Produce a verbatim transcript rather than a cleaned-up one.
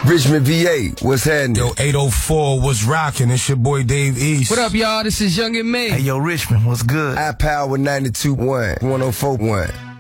Richmond, V A, what's happening? Yo, eight oh four, what's rocking? It's your boy Dave East. What up, y'all? This is Young and May. Hey, yo, Richmond, what's good? I Power ninety-two point one, one oh four point one.